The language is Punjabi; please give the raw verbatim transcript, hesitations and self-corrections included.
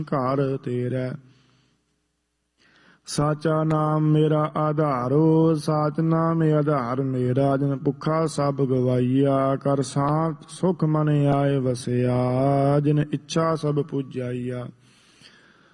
ਘਰ ਤੇਰਾ। ਸਾਚਾ ਨਾਮ ਮੇਰਾ ਆਧਾਰੋ, ਸਾਚ ਨਾਮ ਆਧਾਰ ਮੇਰਾ। ਜਿਨ ਭੁੱਖਾ ਸਭ ਗਵਾਈਆ, ਕਰ ਸਾਂਤ ਸੁਖ ਮਨ ਆਏ ਵਸਿਆ। ਜਿਨ ਇੱਛਾ ਸਭ ਪੁਜਾਈਆ।